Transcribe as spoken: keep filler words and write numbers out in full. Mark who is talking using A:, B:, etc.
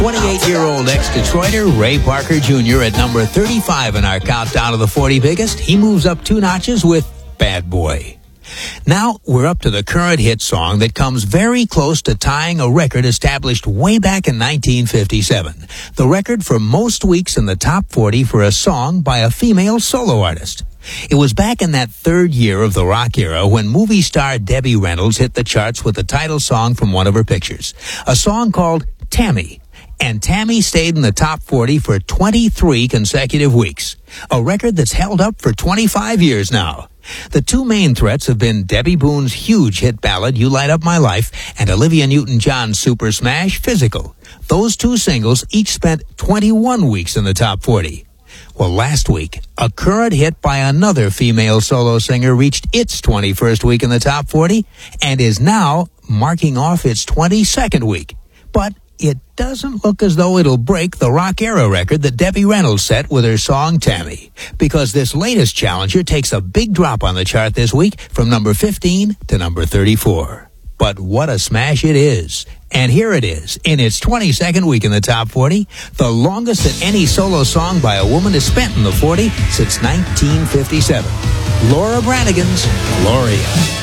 A: twenty-eight-year-old ex-Detroiter Ray Parker Junior at number thirty-five in our countdown of the forty biggest. He moves up two notches with Bad Boy. Now we're up to the current hit song that comes very close to tying a record established way back in nineteen fifty-seven. The record for most weeks in the top forty for a song by a female solo artist. It was back in that third year of the rock era when movie star Debbie Reynolds hit the charts with the title song from one of her pictures, a song called Tammy. And Tammy stayed in the top forty for twenty-three consecutive weeks, a record that's held up for twenty-five years now. The two main threats have been Debbie Boone's huge hit ballad, You Light Up My Life, and Olivia Newton-John's super smash, Physical. Those two singles each spent twenty-one weeks in the top forty. Well, last week, a current hit by another female solo singer reached its twenty-first week in the top forty and is now marking off its twenty-second week. But it doesn't look as though it'll break the rock era record that Debbie Reynolds set with her song Tammy, because this latest challenger takes a big drop on the chart this week from number fifteen to number thirty-four. But what a smash it is. And here it is, in its twenty-second week in the top forty, the longest that any solo song by a woman has spent in the forty since nineteen fifty-seven. Laura Branigan's Gloria.